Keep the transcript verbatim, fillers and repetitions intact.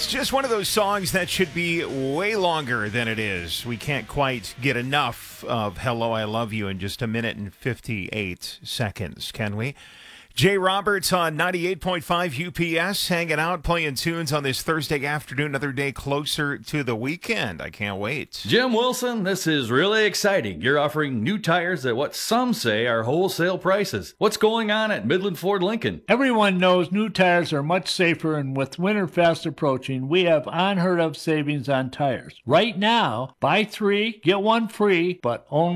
It's just one of those songs that should be way longer than it is. We can't quite get enough of Hello, I Love You in just a minute and fifty-eight seconds, can we? Jay Roberts on ninety-eight point five U P S, hanging out, playing tunes on this Thursday afternoon, another day closer to the weekend. I can't wait. Jim Wilson, this is really exciting. You're offering new tires at what some say are wholesale prices. What's going on at Midland Ford Lincoln? Everyone knows new tires are much safer, and with winter fast approaching, we have unheard of savings on tires. Right now, buy three, get one free, but only